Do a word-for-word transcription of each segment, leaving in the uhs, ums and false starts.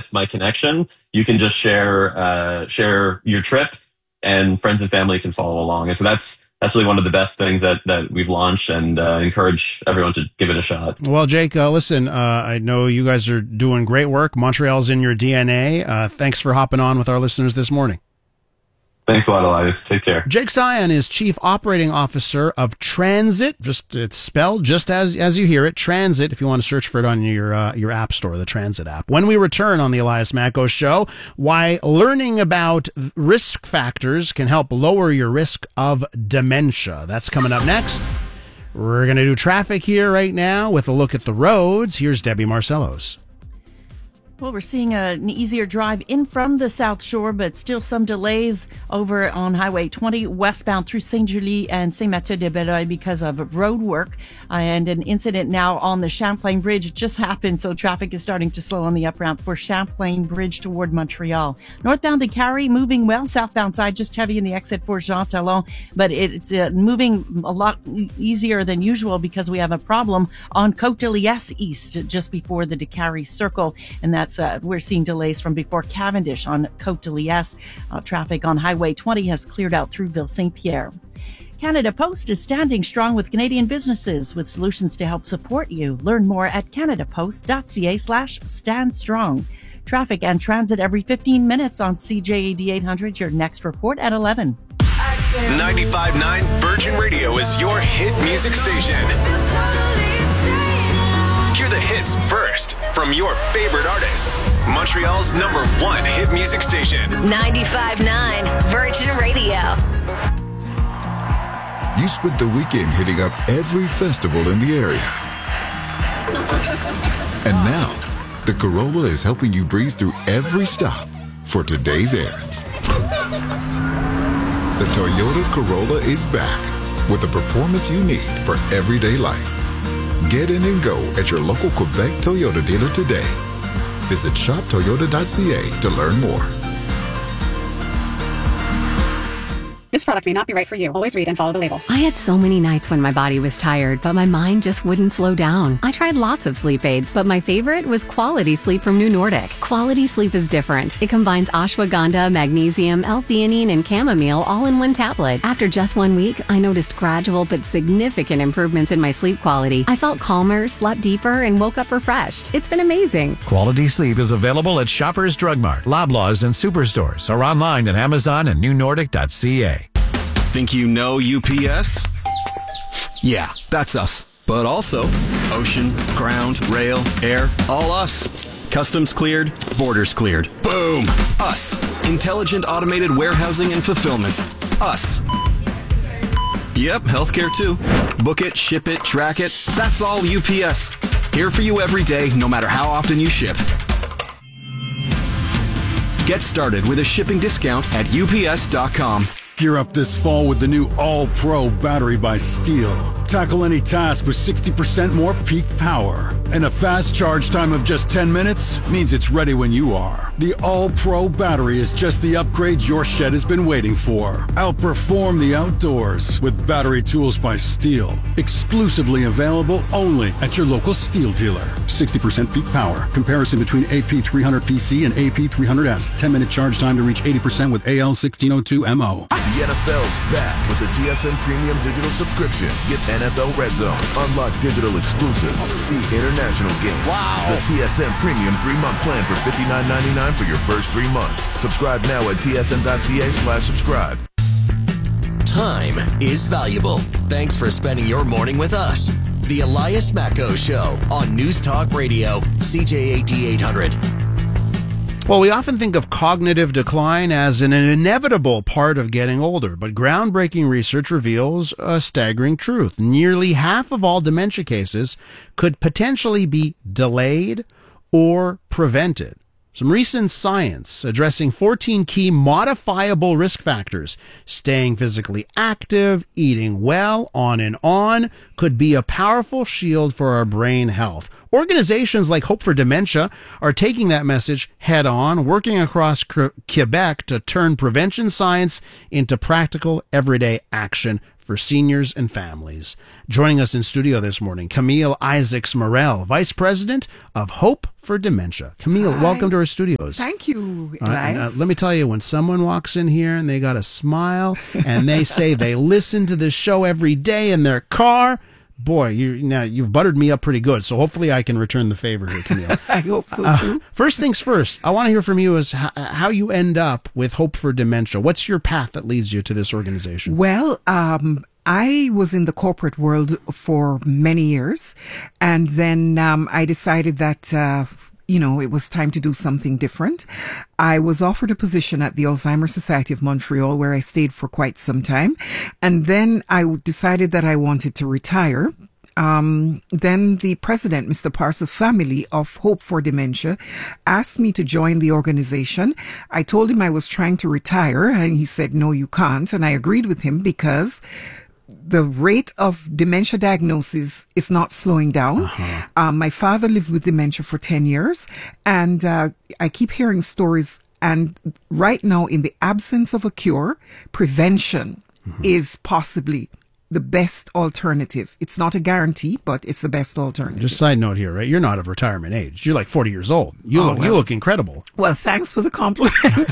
missed my connection, you can just share uh, share your trip, and friends and family can follow along. And so that's that's really one of the best things that, that we've launched, and uh, encourage everyone to give it a shot. Well, Jake, uh, listen, uh, I know you guys are doing great work. Montreal's in your D N A. Uh, thanks for hopping on with our listeners this morning. Thanks a lot, Elias. Take care. Jake Sion is Chief Operating Officer of Transit. Just it's spelled just as as you hear it, Transit. If you want to search for it on your uh, your app store, the Transit app. When we return on the Elias Macko Show, why learning about risk factors can help lower your risk of dementia. That's coming up next. We're going to do traffic here right now with a look at the roads. Here's Debbie Marcellos. Well, we're seeing a, an easier drive in from the South Shore, but still some delays over on Highway twenty westbound through Saint Julie and Saint Mathieu de Belleuil because of road work. Uh, and an incident now on the Champlain Bridge just happened, so traffic is starting to slow on the up ramp for Champlain Bridge toward Montreal. Northbound to Carrie, moving well. Southbound side, just heavy in the exit for Jean Talon, but it's uh, moving a lot easier than usual because we have a problem on Côte de Liesse East just before the DeCarry Circle, and that Uh, we're seeing delays from before Cavendish on Côte de Liesse. Uh, traffic on Highway twenty has cleared out through Ville Saint-Pierre. Canada Post is standing strong with Canadian businesses with solutions to help support you. Learn more at canadapost.ca slash stand strong. Traffic and transit every fifteen minutes on C J A D eight hundred. Your next report at eleven. ninety-five point nine Virgin Radio is your hit music station. Hear the hits first from your favorite artists. Montreal's number one hit music station. ninety-five point nine Virgin Radio. You spent the weekend hitting up every festival in the area. And now, the Corolla is helping you breeze through every stop for today's errands. The Toyota Corolla is back with the performance you need for everyday life. Get in and go at your local Quebec Toyota dealer today. Visit shop toyota dot c a to learn more. This product may not be right for you. Always read and follow the label. I had so many nights when my body was tired, but my mind just wouldn't slow down. I tried lots of sleep aids, but my favorite was Quality Sleep from New Nordic. Quality Sleep is different. It combines ashwagandha, magnesium, L-theanine, and chamomile all in one tablet. After just one week, I noticed gradual but significant improvements in my sleep quality. I felt calmer, slept deeper, and woke up refreshed. It's been amazing. Quality Sleep is available at Shoppers Drug Mart, Loblaws, and Superstores, or online at Amazon and new nordic dot c a. Think you know U P S? Yeah, that's us. But also ocean, ground, rail, air, all us. Customs cleared, borders cleared. Boom! Us. Intelligent automated warehousing and fulfillment. Us. Yep, healthcare too. Book it, ship it, track it. That's all U P S. Here for you every day, no matter how often you ship. Get started with a shipping discount at U P S dot com. Gear up this fall with the new All-Pro battery by Steel. Tackle any task with sixty percent more peak power. And a fast charge time of just ten minutes means it's ready when you are. The All-Pro battery is just the upgrade your shed has been waiting for. Outperform the outdoors with battery tools by Steel. Exclusively available only at your local Steel dealer. sixty percent peak power. Comparison between A P three hundred P C and A P three hundred S. ten minute charge time to reach eighty percent with A L sixteen oh two M O. The N F L's back with the T S N Premium Digital Subscription. Get N F L Red Zone, unlock digital exclusives, see international games. Wow. The T S N Premium three-month plan for fifty-nine ninety-nine for your first three months. Subscribe now at T S N dot C A slash subscribe. Time is valuable. Thanks for spending your morning with us. The Elias Macko Show on News Talk Radio, C J A D eight hundred. Well, we often think of cognitive decline as an inevitable part of getting older, but groundbreaking research reveals a staggering truth. Nearly half of all dementia cases could potentially be delayed or prevented. Some recent science addressing fourteen key modifiable risk factors, staying physically active, eating well, on and on, could be a powerful shield for our brain health. Organizations like Hope for Dementia are taking that message head on, working across Quebec to turn prevention science into practical everyday action for seniors and families. Joining us in studio this morning, Camille Isaacs Morel, Vice President of Hope for Dementia. Camille, Hi. welcome to our studios. Thank you, Uh, and, uh, Elias. let me tell you, when someone walks in here and they got a smile and they say they listen to this show every day in their car, boy, you now you've buttered me up pretty good. So hopefully I can return the favor here, Camille. I hope so Uh, too. first things first, I want to hear from you as how, how you end up with Hope for Dementia. What's your path that leads you to this organization? Well, um, I was in the corporate world for many years, and then um, I decided that. Uh, You know, it was time to do something different. I was offered a position at the Alzheimer's Society of Montreal, where I stayed for quite some time. And then I decided that I wanted to retire. Um, then the president, Mister Parsa Family of Hope for Dementia, asked me to join the organization. I told him I was trying to retire, and he said, no, you can't. And I agreed with him because the rate of dementia diagnosis is not slowing down. Uh-huh. Um, my father lived with dementia for ten years, and uh, I keep hearing stories. And right now, in the absence of a cure, prevention mm-hmm. is possibly the best alternative. It's not a guarantee, but it's the best alternative. Just side note here, right? You're not of retirement age. You're like forty years old. You Oh, look, well. you look incredible. Well, thanks for the compliment.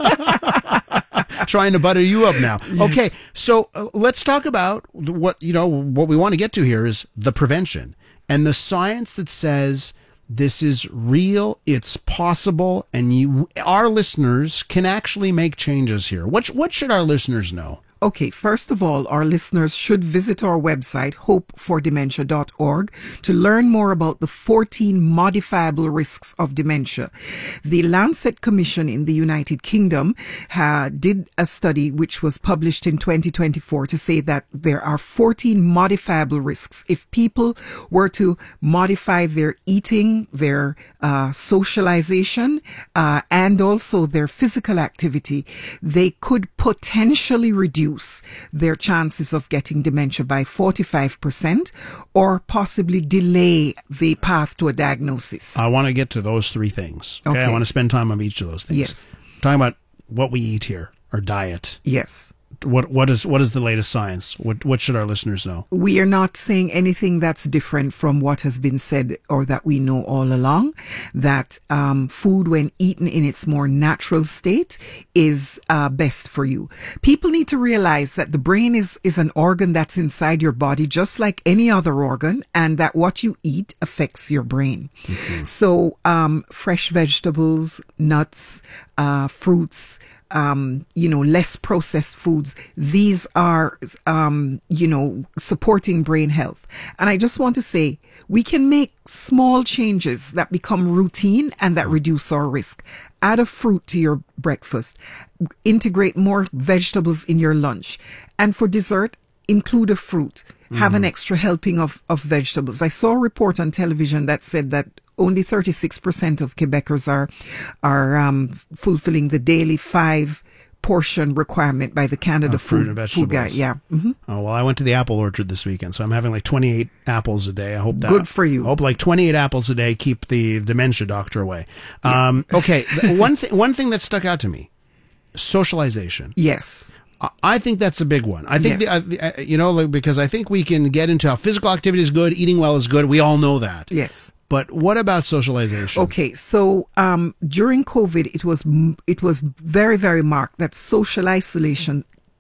Trying to butter you up now. Okay, so uh, let's talk about what you know. What we want to get to here is the prevention and the science that says this is real, it's possible, and you, our listeners can actually make changes here. What what should our listeners know? Okay, first of all, our listeners should visit our website, hope for dementia dot org, to learn more about the fourteen modifiable risks of dementia. The Lancet Commission in the United Kingdom uh, did a study which was published in twenty twenty-four to say that there are fourteen modifiable risks. If people were to modify their eating, their uh, socialization, uh, and also their physical activity, they could potentially reduce their chances of getting dementia by forty-five percent or possibly delay the path to a diagnosis. I want to get to those three things. Okay, Okay. I want to spend time on each of those things. Yes. Talking about what we eat here, our diet. Yes. What what is what is the latest science? What what should our listeners know? We are not saying anything that's different from what has been said or that we know all along, that um, food, when eaten in its more natural state, is uh, best for you. People need to realize that the brain is, is an organ that's inside your body, just like any other organ, and that what you eat affects your brain. Mm-hmm. So um, fresh vegetables, nuts, uh, fruits, Um, you know, less processed foods. These are, um, you know, supporting brain health. And I just want to say, we can make small changes that become routine and that reduce our risk. Add a fruit to your breakfast. Integrate more vegetables in your lunch. And for dessert, include a fruit. Have an extra helping of, of vegetables. I saw a report on television that said that only thirty-six percent of Quebecers are are um, fulfilling the daily five portion requirement by the Canada Uh, fruit Food, and food Guide. vegetables. Yeah. hmm Oh, well, I went to the apple orchard this weekend, so I'm having like twenty-eight apples a day. I hope that. Good for you. I hope like twenty-eight apples a day keep the dementia doctor away. Um, okay, the one thing one thing that stuck out to me, socialization. Yes. I think that's a big one. I think, Yes. the, uh, the, uh, you know, like, because I think we can get into how physical activity is good, eating well is good. We all know that. Yes. But what about socialization? Okay, so um, during COVID, it was m- it was very very marked that social isolation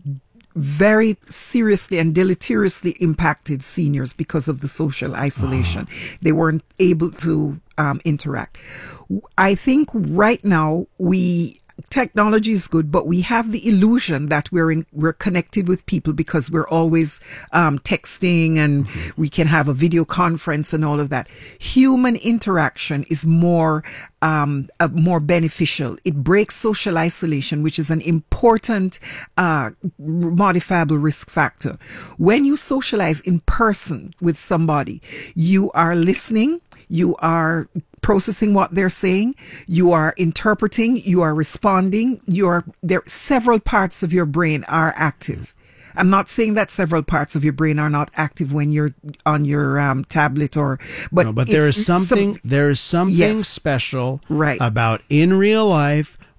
very seriously and deleteriously impacted seniors because of the social isolation. Uh-huh. They weren't able to um, interact. I think right now we. Technology is good, but we have the illusion that we're in, we're connected with people because we're always um, texting and mm-hmm. we can have a video conference and all of that. Human interaction is more um, uh, more beneficial. It breaks social isolation, which is an important uh, modifiable risk factor. When you socialize in person with somebody, you are listening, you are processing what they're saying, you are interpreting, you are responding, you are there several parts of your brain are active. I'm not saying that several parts of your brain are not active when you're on your um, tablet or but no, but there is it's something some, there is something yes, special right. about in real life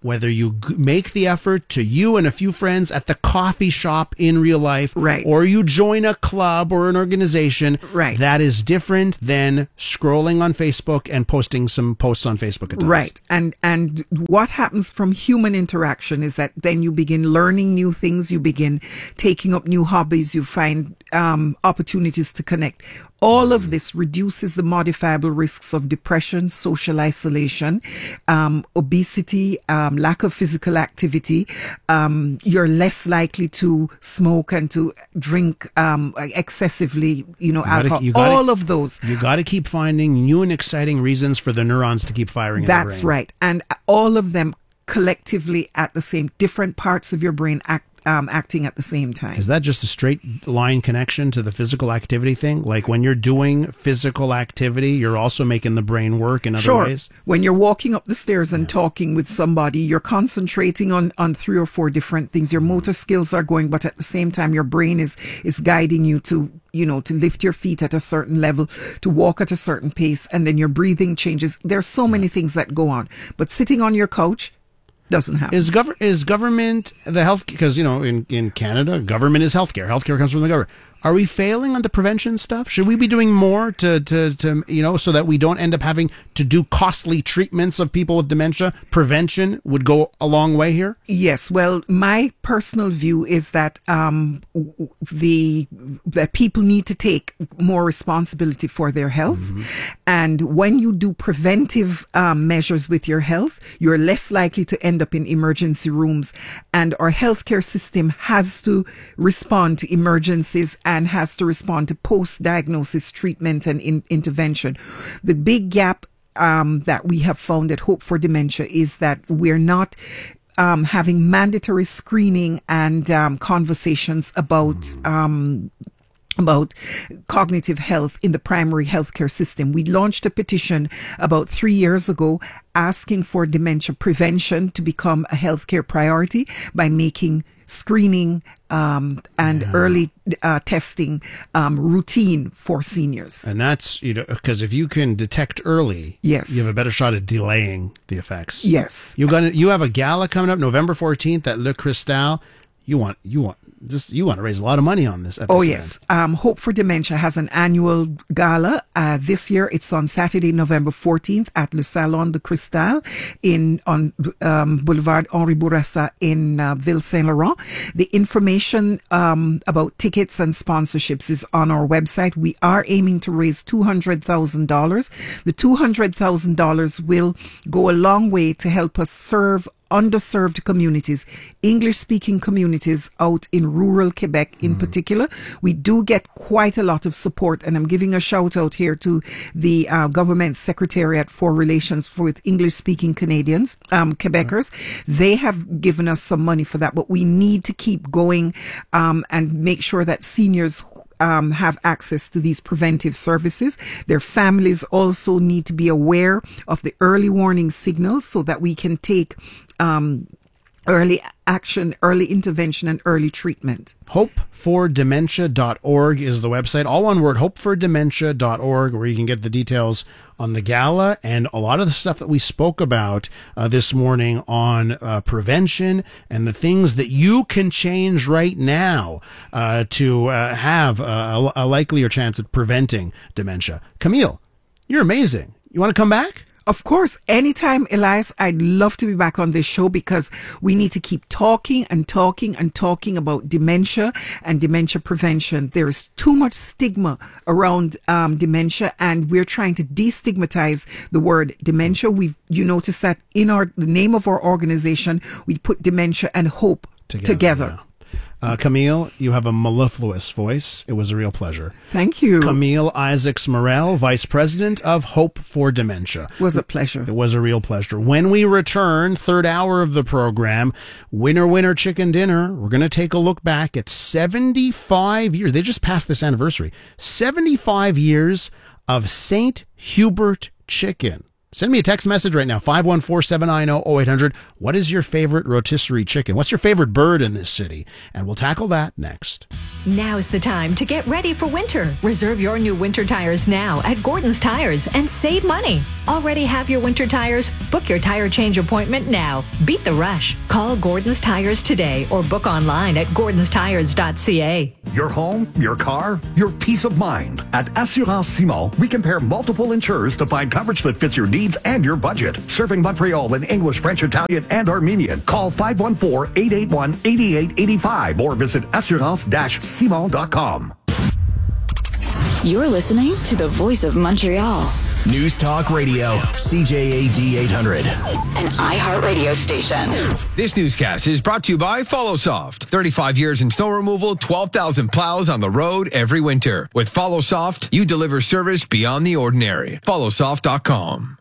whether you g- make the effort to you and a few friends at the coffee shop in real life, right, or you join a club or an organization, right, that is different than scrolling on Facebook and posting some posts on Facebook at times. Right. And and what happens from human interaction is that then you begin learning new things, you begin taking up new hobbies, you find um, opportunities to connect. All of this reduces the modifiable risks of depression, social isolation, um, obesity, um, lack of physical activity. Um, you're less likely to smoke and to drink um, excessively, you know, You gotta- alcohol. you gotta- All of those. You got to keep finding new and exciting reasons for the neurons to keep firing in the That's brain. right. And all of them collectively at the same, different parts of your brain act, um, acting at the same time. Is that just a straight line connection to the physical activity thing? Like when you're doing physical activity, you're also making the brain work in other Sure. ways? When you're walking up the stairs and talking with somebody, you're concentrating on, on three or four different things. Your motor skills are going, but at the same time, your brain is, is guiding you to, you know, to lift your feet at a certain level, to walk at a certain pace, and then your breathing changes. There's so many things that go on. But sitting on your couch doesn't happen. Is gov- is government the health, because, you know, in, in Canada, government is healthcare. Healthcare comes from the government. Are we failing on the prevention stuff? Should we be doing more to, to, to, you know, so that we don't end up having to do costly treatments of people with dementia? Prevention would go a long way here? Yes. Well, my personal view is that um, w- the that people need to take more responsibility for their health. Mm-hmm. And when you do preventive um, measures with your health, you're less likely to end up in emergency rooms. And our healthcare system has to respond to emergencies and has to respond to post-diagnosis treatment and in- intervention. The big gap um, that we have found at Hope for Dementia is that we're not um, having mandatory screening and um, conversations about um, about cognitive health in the primary healthcare system. We launched a petition about three years ago asking for dementia prevention to become a healthcare priority by making screening um, and yeah. early uh, testing um, routine for seniors. And that's, you know, because if you can detect early, yes, you have a better shot at delaying the effects. Yes. You got you have a gala coming up November fourteenth at Le Cristal. You want you want just you want to raise a lot of money on this. At oh this yes, um, Hope for Dementia has an annual gala. Uh, this year, it's on Saturday, November fourteenth, at Le Salon de Cristal in on um, Boulevard Henri Bourassa in uh, Ville Saint Laurent. The information um, about tickets and sponsorships is on our website. We are aiming to raise two hundred thousand dollars. The two hundred thousand dollars will go a long way to help us serve underserved communities, English-speaking communities out in rural Quebec in mm. particular. We do get quite a lot of support, and I'm giving a shout out here to the uh, Government Secretariat for Relations with English-speaking Canadians, um, Quebecers. Mm. They have given us some money for that, but we need to keep going um, and make sure that seniors Um, have access to these preventive services. Their families also need to be aware of the early warning signals so that we can take um, early action, early intervention, and early treatment. hope for dementia dot org is the website. All one word, hope for dementia dot org, where you can get the details on the gala and a lot of the stuff that we spoke about uh, this morning on uh, prevention and the things that you can change right now uh, to uh, have a, a likelier chance at preventing dementia. Camille, you're amazing. You want to come back? Of course, anytime, Elias, I'd love to be back on this show because we need to keep talking and talking and talking about dementia and dementia prevention. There is too much stigma around um, dementia, and we're trying to destigmatize the word dementia. We've, you notice that in our the name of our organization, we put dementia and hope together. together. Yeah. Uh, Camille, you have a mellifluous voice. It was a real pleasure. Thank you. Camille Isaacs Morel, Vice President of Hope for Dementia. It was a pleasure. It was a real pleasure. When we return, third hour of the program, Winner Winner Chicken Dinner, we're going to take a look back at seventy-five years. They just passed this anniversary. seventy-five years of Saint Hubert Chicken. Send me a text message right now, five one four, seven nine zero, zero eight hundred. What is your favorite rotisserie chicken? What's your favorite bird in this city? And we'll tackle that next. Now's the time to get ready for winter. Reserve your new winter tires now at Gordon's Tires and save money. Already have your winter tires? Book your tire change appointment now. Beat the rush. Call Gordon's Tires today or book online at gordons tires dot c a. Your home, your car, your peace of mind. At Assurance Simon, we compare multiple insurers to find coverage that fits your needs and your budget. Serving Montreal in English, French, Italian, and Armenian. Call five one four, eight eight one, eight eight eight five or visit assurance dash simon dot com. You're listening to the Voice of Montreal. News Talk Radio, C J A D eight hundred. An iHeartRadio station. This newscast is brought to you by FollowSoft. thirty-five years in snow removal, twelve thousand plows on the road every winter. With FollowSoft, you deliver service beyond the ordinary. follow soft dot com.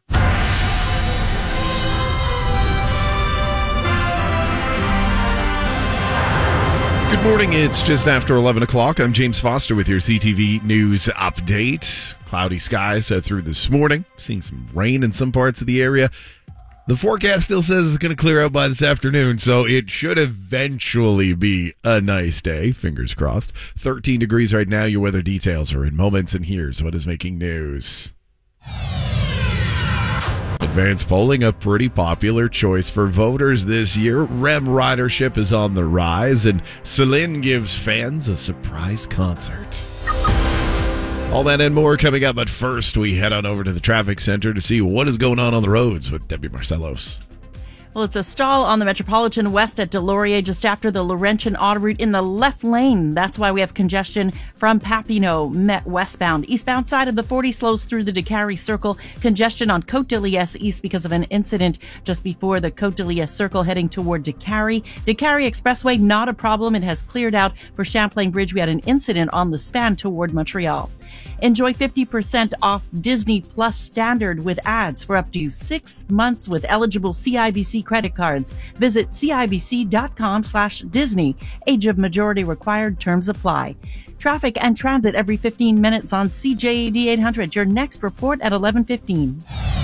Good morning. It's just after eleven o'clock. I'm James Foster with your C T V News Update. Cloudy skies uh, through this morning. Seeing some rain in some parts of the area. The forecast still says it's going to clear out by this afternoon, so it should eventually be a nice day. Fingers crossed. thirteen degrees right now. Your weather details are in moments, and here's what is making news. Advanced polling, a pretty popular choice for voters this year. R E M ridership is on the rise, and Celine gives fans a surprise concert. All that and more coming up, but first we head on over to the traffic center to see what is going on on the roads with Debbie Marcellos. Well, it's a stall on the Metropolitan West at Delorier just after the Laurentian auto route in the left lane. That's why we have congestion from Papineau, Met westbound. Eastbound side of the forty slows through the Décarie Circle. Congestion on Côte de Liesse East because of an incident just before the Côte de Liesse Circle heading toward Décarie. Décarie Expressway, not a problem. It has cleared out for Champlain Bridge. We had an incident on the span toward Montreal. Enjoy fifty percent off Disney Plus Standard with ads for up to six months with eligible C I B C credit cards. Visit cibc.com slash Disney. Age of majority required. Terms apply. Traffic and transit every fifteen minutes on C J A D eight hundred. Your next report at eleven fifteen.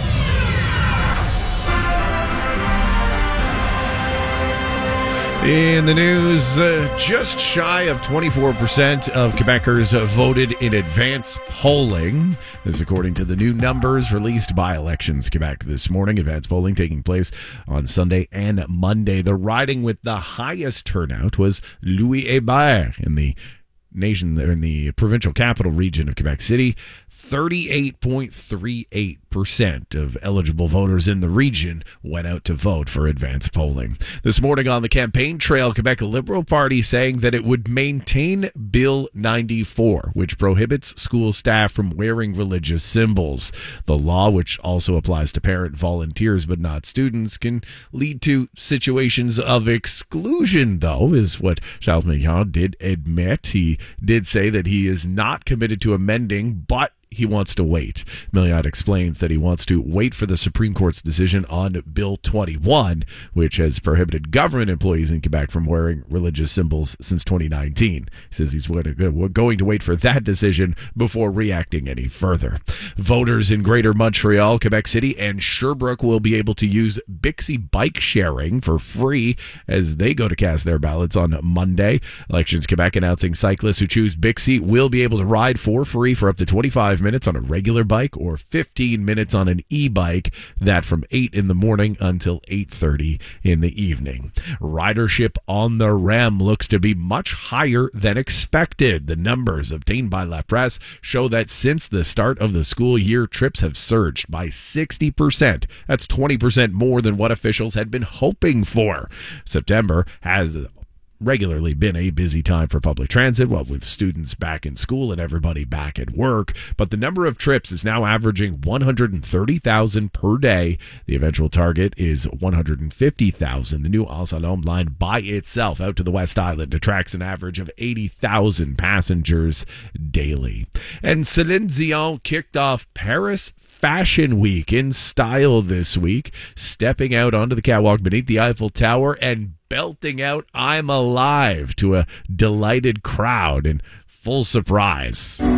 In the news, uh, just shy of twenty-four percent of Quebecers uh, voted in advance polling. This according to the new numbers released by Elections Quebec this morning. Advance polling taking place on Sunday and Monday. The riding with the highest turnout was Louis Hébert in the nation, in the provincial capital region of Quebec City. thirty-eight point three eight percent of eligible voters in the region went out to vote for advance polling. This morning on the campaign trail, Quebec Liberal Party saying that it would maintain Bill ninety-four, which prohibits school staff from wearing religious symbols. The law, which also applies to parent volunteers but not students, can lead to situations of exclusion, though, is what Charles Milliard did admit. He did say that he is not committed to amending, but he wants to wait. Milliard explains that he wants to wait for the Supreme Court's decision on Bill twenty-one, which has prohibited government employees in Quebec from wearing religious symbols since twenty nineteen. He says he's going to wait for that decision before reacting any further. Voters in Greater Montreal, Quebec City, and Sherbrooke will be able to use Bixi bike sharing for free as they go to cast their ballots on Monday. Elections Quebec announcing cyclists who choose Bixi will be able to ride for free for up to twenty-five minutes on a regular bike or fifteen minutes on an e-bike, that from eight in the morning until eight thirty in the evening. Ridership on the R E M looks to be much higher than expected. The numbers obtained by La Presse show that since the start of the school year, trips have surged by sixty percent. That's twenty percent more than what officials had been hoping for. September has regularly been a busy time for public transit, well, with students back in school and everybody back at work, but the number of trips is now averaging one hundred thirty thousand per day. The eventual target is one hundred fifty thousand. The new Anse-Lhomme line by itself out to the West Island attracts an average of eighty thousand passengers daily. And Celine Dion kicked off Paris Fashion Week in style this week, stepping out onto the catwalk beneath the Eiffel Tower and belting out I'm Alive to a delighted crowd in full surprise. I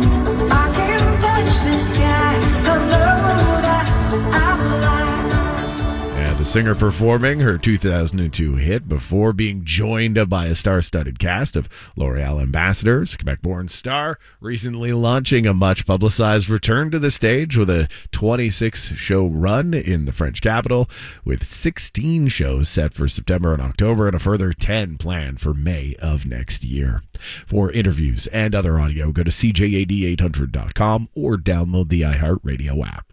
can touch the sky, the The singer performing her two thousand two hit before being joined by a star-studded cast of L'Oreal ambassadors. Quebec-born star recently launching a much-publicized return to the stage with a twenty-six show run in the French capital, with sixteen shows set for September and October and a further ten planned for May of next year. For interviews and other audio, go to C J A D eight hundred dot com or download the iHeartRadio app.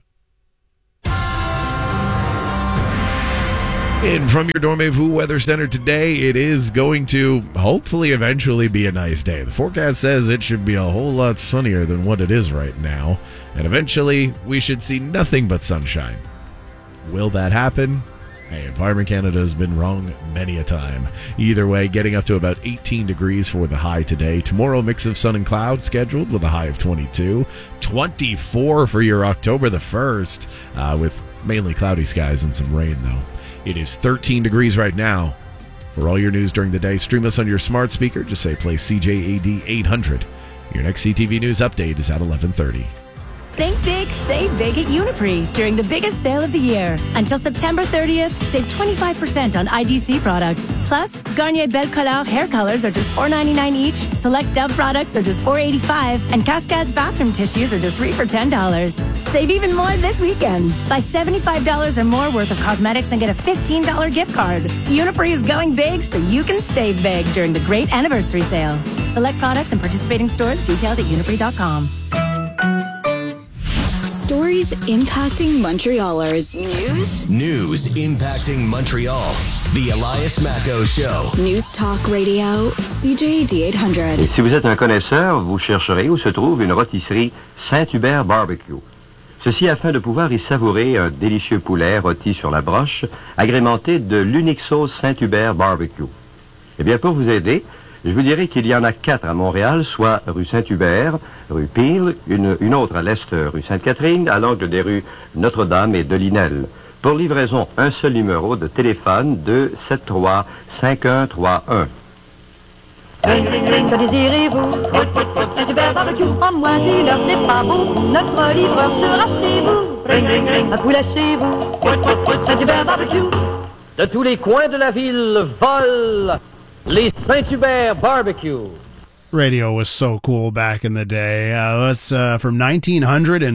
And from your Dormez-vous Weather Center today, it is going to hopefully eventually be a nice day. The forecast says it should be a whole lot sunnier than what it is right now. And eventually, we should see nothing but sunshine. Will that happen? Hey, Environment Canada has been wrong many a time. Either way, getting up to about eighteen degrees for the high today. Tomorrow, mix of sun and clouds scheduled with a high of twenty-two. twenty-four for your October the first, uh, with mainly cloudy skies and some rain, though. It is thirteen degrees right now. For all your news during the day, stream us on your smart speaker. Just say play C J A D eight hundred. Your next C T V News update is at eleven thirty. Think big, save big at Uniprix during the biggest sale of the year. Until September thirtieth, save twenty-five percent on I D C products. Plus, Garnier Belle Color hair colors are just four ninety-nine each. Select Dove products are just four eighty-five, and Cascade bathroom tissues are just three for ten dollars. Save even more this weekend. Buy seventy-five dollars or more worth of cosmetics and get a fifteen dollars gift card. Uniprix is going big so you can save big during the great anniversary sale. Select products and participating stores. Details at uniprix dot com. Stories impacting Montrealers. News. News impacting Montreal. The Elias Macco Show. News Talk Radio, C J A D eight hundred. Et si vous êtes un connaisseur, vous chercherez où se trouve une rôtisserie Saint-Hubert Barbecue. Ceci afin de pouvoir y savourer un délicieux poulet rôti sur la broche, agrémenté de l'unique sauce Saint-Hubert Barbecue. Eh bien, pour vous aider, je vous dirai qu'il y en a quatre à Montréal, soit rue Saint-Hubert, rue Peel, une, une autre à l'est rue Sainte-Catherine, à l'angle des rues Notre-Dame et de Linel. Pour livraison, un seul numéro de téléphone deux sept trois cinq un trois un. Ring, ring, ring, que désirez-vous? Saint-Hubert Barbecue, en moins d'une heure, c'est pas beau. Notre livreur sera chez vous. Ring, ring, ring, un poulet chez vous. Saint-Hubert Barbecue. De tous les coins de la ville volent les Saint-Hubert Barbecue. Radio was so cool back in the day. Uh, let's uh, from nineteen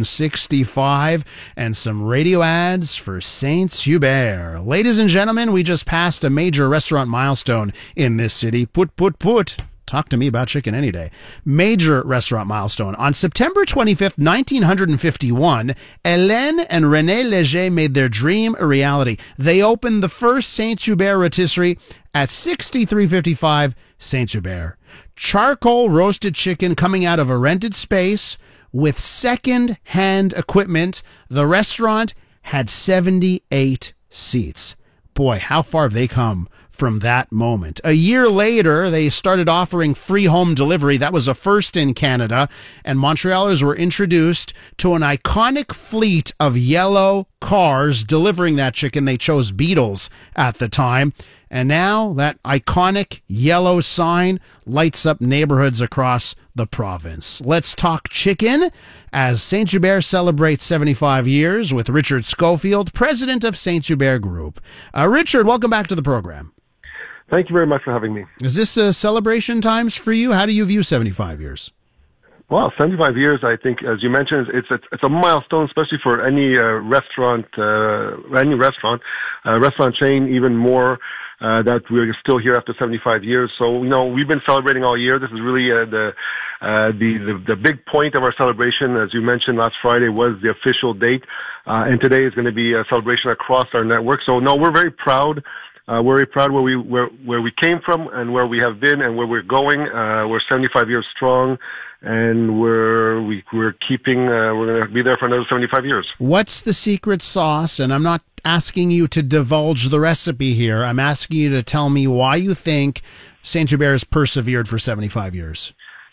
sixty-five and some radio ads for Saint-Hubert. Ladies and gentlemen, we just passed a major restaurant milestone in this city. Put, put, put. Talk to me about chicken any day. Major restaurant milestone. On September twenty-fifth, nineteen fifty-one, Hélène and René Léger made their dream a reality. They opened the first Saint-Hubert rotisserie at sixty-three fifty-five Saint-Hubert. Charcoal roasted chicken coming out of a rented space with second-hand equipment. The restaurant had seventy-eight seats. Boy, how far have they come from that moment. A year later, they started offering free home delivery. That was a first in Canada, and Montrealers were introduced to an iconic fleet of yellow cars delivering that chicken. They chose Beetles at the time, and now that iconic yellow sign lights up neighborhoods across the province. Let's talk chicken as Saint-Hubert celebrates seventy-five years with Richard Schofield, president of Saint-Hubert Group. Uh, Richard, welcome back to the program. Thank you very much for having me. Is this uh, celebration times for you? How do you view seventy-five years? Well, seventy-five years, I think, as you mentioned, it's a, it's a milestone, especially for any uh, restaurant, uh, any restaurant, uh, restaurant chain, even more, uh, that we're still here after seventy-five years. So, you know, we've been celebrating all year. This is really uh, the, uh, the, the, the big point of our celebration. As you mentioned, last Friday was the official date, uh, and today is going to be a celebration across our network. So, no, we're very proud. Uh, we're very proud where we where where we came from and where we have been and where we're going. Uh, we're seventy-five years strong, and we're we, we're keeping. Uh, we're going to be there for another seventy-five years. What's the secret sauce? And I'm not asking you to divulge the recipe here. I'm asking you to tell me why you think Saint-Hubert has persevered for seventy-five years.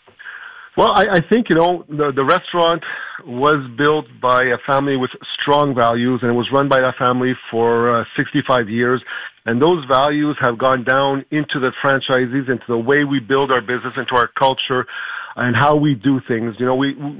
Well, I, I think, you know, the, the restaurant was built by a family with strong values, and it was run by that family for uh, sixty-five years. And those values have gone down into the franchisees, into the way we build our business, into our culture, and how we do things. You know, we, we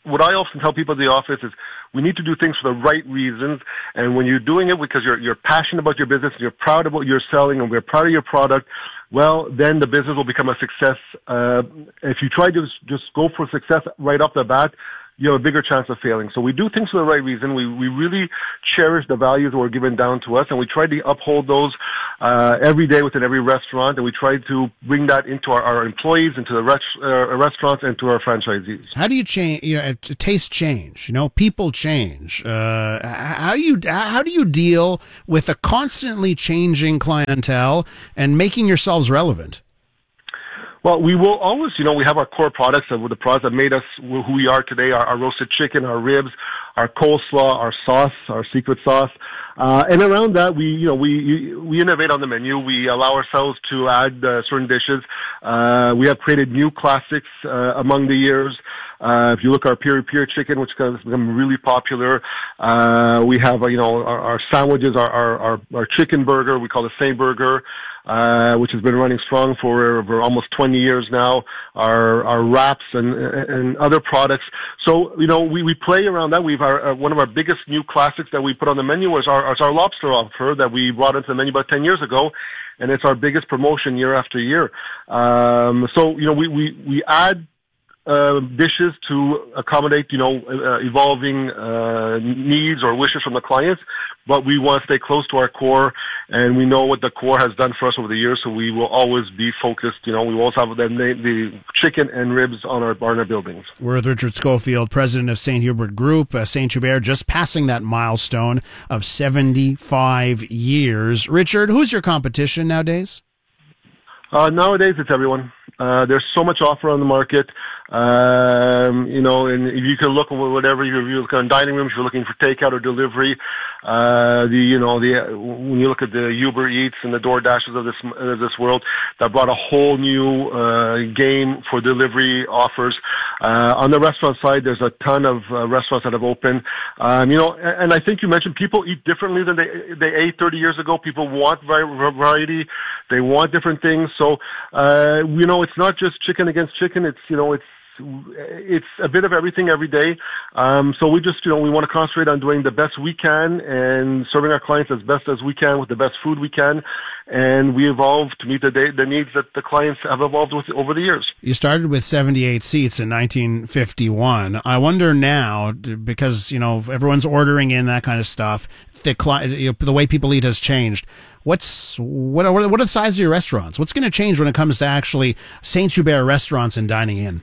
what I often tell people in the office is we need to do things for the right reasons. And when you're doing it because you're, you're passionate about your business and you're proud of what you're selling and we're proud of your product, well, then the business will become a success. Uh, if you try to just, just go for success right off the bat, you have a bigger chance of failing. So we do things for the right reason. We we really cherish the values that were given down to us, and we try to uphold those uh, every day within every restaurant, and we try to bring that into our, our employees, into the res- uh, restaurants, and to our franchisees. How do you change? You know, taste change. You know, people change. Uh, how you how do you deal with a constantly changing clientele and making yourselves relevant? Well, we will always, you know, we have our core products, uh, the products that made us who we are today, our, our roasted chicken, our ribs, our coleslaw, our sauce, our secret sauce. Uh, and around that, we, you know, we, we innovate on the menu. We allow ourselves to add uh, certain dishes. Uh, we have created new classics, uh, among the years. Uh, if you look at our piri piri chicken, which has become really popular, uh, we have, uh, you know, our, our sandwiches, our, our, our, our chicken burger, we call it Saint Burger, uh, which has been running strong for, for almost twenty years now, our, our wraps and, and other products. So, you know, we, we play around that. We've, our, uh, one of our biggest new classics that we put on the menu was our, is our lobster offer that we brought into the menu about ten years ago. And it's our biggest promotion year after year. Um, so, you know, we, we, we add, Uh, dishes to accommodate, you know, uh, evolving uh, needs or wishes from the clients, but we want to stay close to our core, and we know what the core has done for us over the years, so we will always be focused. You know, we will always have the, the chicken and ribs on our on our buildings. We're with Richard Schofield, president of Saint Hubert Group. Uh, Saint Hubert just passing that milestone of seventy-five years. Richard, who's your competition nowadays? Uh, nowadays, it's everyone. Uh, there's so much offer on the market. Um, you know, and if you can look at whatever you you look on dining rooms, you're looking for takeout or delivery. Uh, the, you know, the, when you look at the Uber Eats and the DoorDashes of this, of this world, that brought a whole new, uh, game for delivery offers. Uh, on the restaurant side, there's a ton of uh, restaurants that have opened. Um, you know, and, and I think you mentioned people eat differently than they, they ate thirty years ago. People want variety. They want different things. So, uh, you know, it's not just chicken against chicken. It's, you know, it's, it's a bit of everything every day. Um, so we just, you know, we want to concentrate on doing the best we can and serving our clients as best as we can with the best food we can. And we evolve to meet the, day, the needs that the clients have evolved with over the years. You started with seventy-eight seats in nineteen fifty-one. I wonder now, because, you know, everyone's ordering in that kind of stuff, the, you know, the way people eat has changed. What's what are, what are the size of your restaurants? What's going to change when it comes to actually Saint Hubert restaurants and dining in?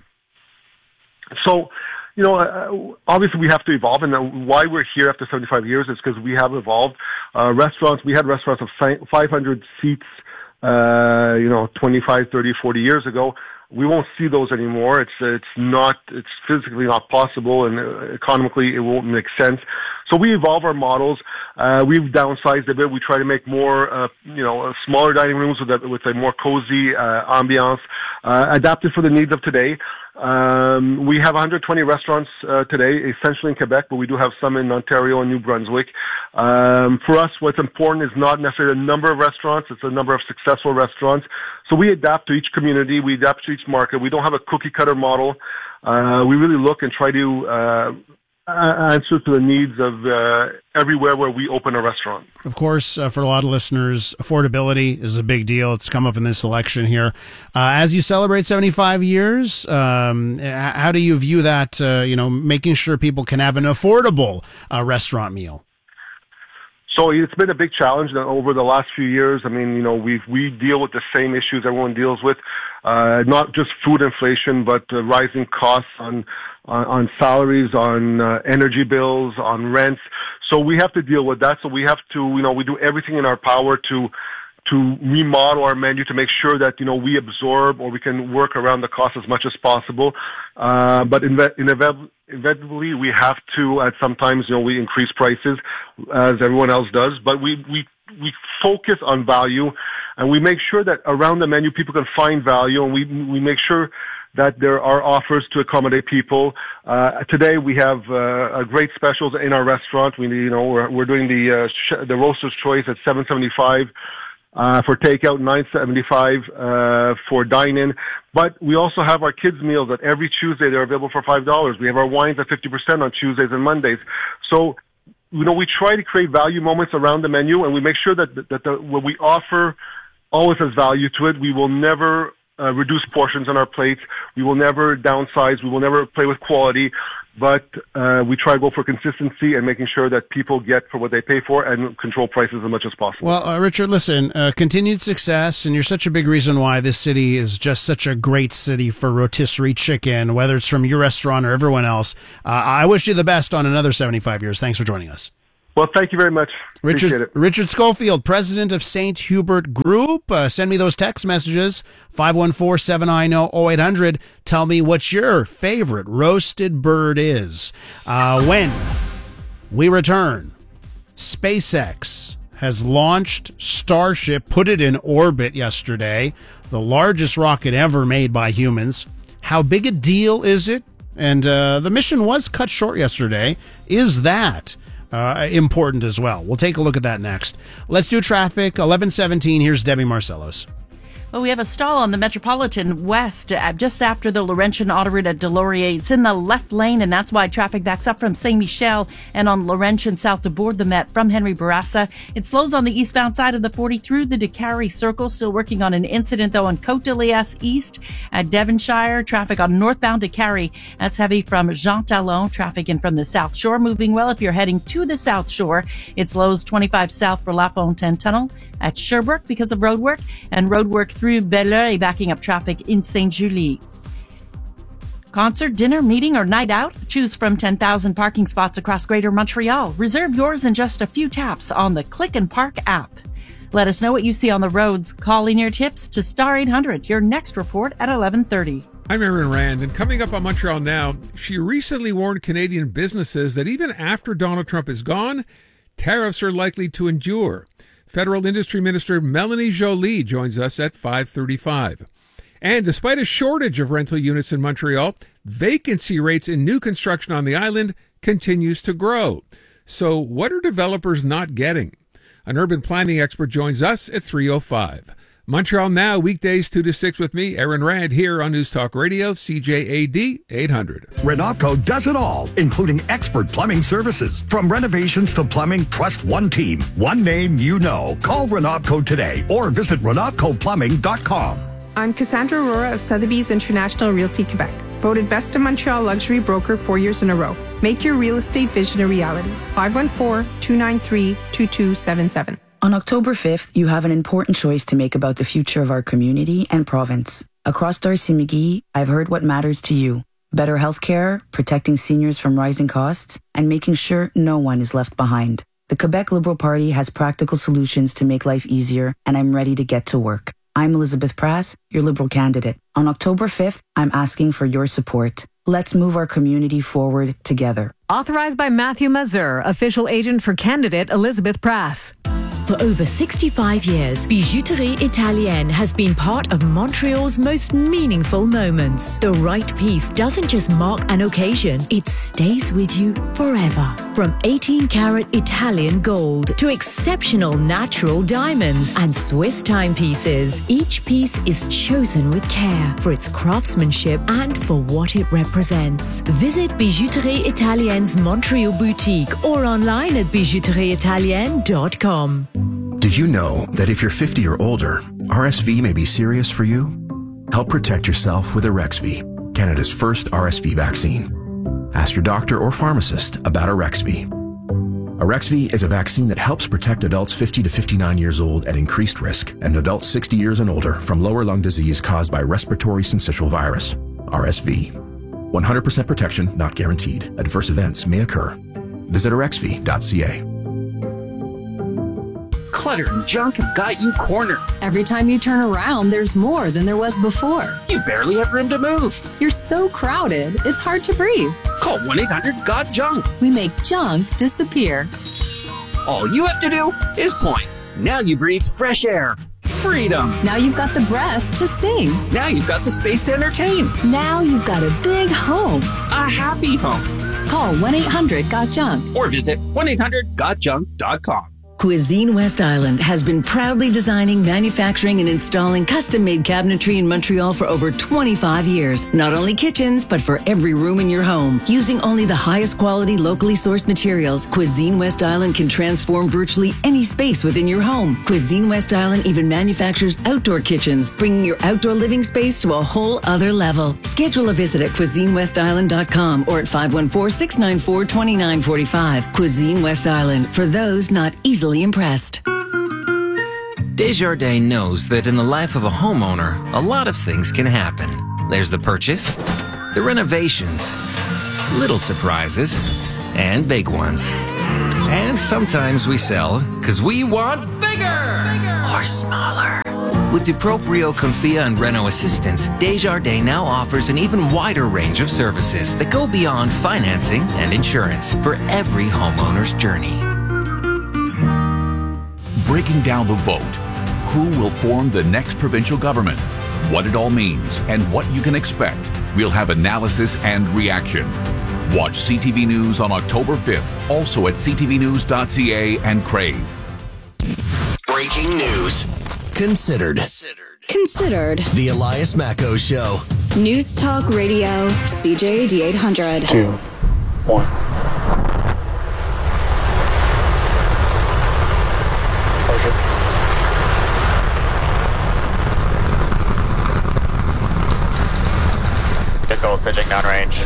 So, you know, uh, obviously we have to evolve, and why we're here after seventy-five years is because we have evolved. Uh, restaurants, we had restaurants of five hundred seats, uh, you know, twenty-five, thirty, forty years ago. We won't see those anymore. It's it's not it's physically not possible, and economically it won't make sense. So we evolve our models. Uh, we've downsized a bit. We try to make more, uh, you know, smaller dining rooms with a, with a more cozy uh, ambiance, uh, adapted for the needs of today. Um, we have one hundred twenty restaurants uh, today, essentially in Quebec, but we do have some in Ontario and New Brunswick. Um, for us, what's important is not necessarily the number of restaurants; it's the number of successful restaurants. So we adapt to each community, we adapt to each market. We don't have a cookie cutter model. Uh, we really look and try to uh, answer to the needs of uh, everywhere where we open a restaurant. Of course, uh, for a lot of listeners, affordability is a big deal. It's come up in this election here. Uh, as you celebrate seventy-five years, um, how do you view that, uh, you know, making sure people can have an affordable uh, restaurant meal? So it's been a big challenge over the last few years. I mean, you know, we we deal with the same issues everyone deals with, uh, not just food inflation, but uh, rising costs on on, on salaries, on uh, energy bills, on rents. So we have to deal with that. So we have to, you know, we do everything in our power to to remodel our menu to make sure that, you know, we absorb or we can work around the cost as much as possible. Uh, but inve- inevitably, we have to, at sometimes, you know, we increase prices as everyone else does, but we, we, we focus on value, and we make sure that around the menu people can find value, and we, we make sure that there are offers to accommodate people. Uh, today we have uh, great specials in our restaurant. We, you know, we're, we're doing the uh, sh- the Roaster's Choice at seven seventy-five. uh, for takeout, nine seventy-five uh, for dine-in. But we also have our kids' meals that every Tuesday they're available for five dollars. We have our wines at fifty percent on Tuesdays and Mondays. So, you know, we try to create value moments around the menu, and we make sure that that the, what we offer always has value to it. We will never uh, reduce portions on our plates. We will never downsize. We will never play with quality. But uh, we try to go for consistency and making sure that people get for what they pay for and control prices as much as possible. Well, uh, Richard, listen, uh, continued success, and you're such a big reason why this city is just such a great city for rotisserie chicken, whether it's from your restaurant or everyone else. Uh, I wish you the best on another seventy-five years. Thanks for joining us. Well, thank you very much. Appreciate Richard, it. Richard Schofield, president of Saint Hubert Group. Uh, send me those text messages, five one four, seven nine zero, zero eight hundred. Tell me what your favorite roasted bird is. Uh, when we return, SpaceX has launched Starship, put it in orbit yesterday, the largest rocket ever made by humans. How big a deal is it? And uh, the mission was cut short yesterday. Is that Uh, important as well? We'll take a look at that next. Let's do traffic. eleven seventeen. Here's Debbie Marcellos. Well, we have a stall on the Metropolitan West uh, just after the Laurentian Autoroute at Delorier. It's in the left lane, and that's why traffic backs up from Saint Michel and on Laurentian south to board the Met from Henry Bourassa. It slows on the eastbound side of the forty through the DeCarry Circle. Still working on an incident, though, on Côte de Liesse East at Devonshire. Traffic on northbound DeCarry. That's heavy from Jean Talon. Traffic in from the South Shore. Moving well if you're heading to the South Shore. It slows twenty-five south for La Fontaine Tunnel at Sherbrooke because of roadwork, and roadwork through Belleuil backing up traffic in Saint Julie. Concert, dinner, meeting, or night out? Choose from ten thousand parking spots across Greater Montreal. Reserve yours in just a few taps on the Click and Park app. Let us know what you see on the roads. Call in your tips to Star eight hundred. Your next report at eleven thirty. I'm Aaron Rand, and coming up on Montreal Now, she recently warned Canadian businesses that even after Donald Trump is gone, tariffs are likely to endure. Federal Industry Minister Melanie Joly joins us at five thirty-five. And despite a shortage of rental units in Montreal, vacancy rates in new construction on the island continues to grow. So what are developers not getting? An urban planning expert joins us at three oh five. Montreal Now, weekdays two to six with me, Aaron Rand, here on News Talk Radio, C J A D eight hundred. Renovco does it all, including expert plumbing services. From renovations to plumbing, trust one team, one name you know. Call Renovco today or visit Renovco Plumbing dot com. I'm Cassandra Aurora of Sotheby's International Realty Quebec, voted Best in Montreal Luxury Broker four years in a row. Make your real estate vision a reality. five one four, two nine three, two two seven seven. On October fifth, you have an important choice to make about the future of our community and province. Across Darcy-McGee, I've heard what matters to you. Better healthcare, protecting seniors from rising costs, and making sure no one is left behind. The Quebec Liberal Party has practical solutions to make life easier, and I'm ready to get to work. I'm Elizabeth Prass, your Liberal candidate. On October fifth, I'm asking for your support. Let's move our community forward together. Authorized by Matthew Mazur, official agent for candidate Elizabeth Prass. For over sixty-five years, Bijouterie Italienne has been part of Montreal's most meaningful moments. The right piece doesn't just mark an occasion, it stays with you forever. From eighteen karat Italian gold to exceptional natural diamonds and Swiss timepieces, each piece is chosen with care for its craftsmanship and for what it represents. Visit Bijouterie Italienne's Montreal boutique or online at bijouterie italienne dot com. Did you know that if you're fifty or older, R S V may be serious for you? Help protect yourself with Arexvy, Canada's first R S V vaccine. Ask your doctor or pharmacist about Arexvy. Arexvy is a vaccine that helps protect adults fifty to fifty-nine years old at increased risk and adults sixty years and older from lower lung disease caused by respiratory syncytial virus, R S V. one hundred percent protection not guaranteed. Adverse events may occur. Visit arexvy dot c a. Clutter and junk have got you cornered. Every time you turn around, there's more than there was before. You barely have room to move. You're so crowded, it's hard to breathe. Call one eight hundred G O T junk. We make junk disappear. All you have to do is point. Now you breathe fresh air. Freedom. Now you've got the breath to sing. Now you've got the space to entertain. Now you've got a big home. A happy home. Call one eight hundred G O T junk. Or visit one eight hundred G O T junk dot com. Cuisine West Island has been proudly designing, manufacturing, and installing custom-made cabinetry in Montreal for over twenty-five years. Not only kitchens, but for every room in your home. Using only the highest quality, locally sourced materials, Cuisine West Island can transform virtually any space within your home. Cuisine West Island even manufactures outdoor kitchens, bringing your outdoor living space to a whole other level. Schedule a visit at cuisine west island dot com or at five one four, six nine four, two nine four five. Cuisine West Island, for those not easily impressed. Desjardins knows that in the life of a homeowner, a lot of things can happen. There's the purchase, the renovations, little surprises, and big ones. And sometimes we sell because we want bigger, bigger or smaller. With DuProprio, Confia, and Reno Assistance, Desjardins now offers an even wider range of services that go beyond financing and insurance for every homeowner's journey. Breaking down the vote. Who will form the next provincial government? What it all means and what you can expect. We'll have analysis and reaction. Watch C T V News on October fifth, also at c t v news dot c a and Crave. Breaking news. Considered. Considered. The Elias Macko Show. News Talk Radio, C J A D eight hundred. Two, one. Get gold pitching downrange.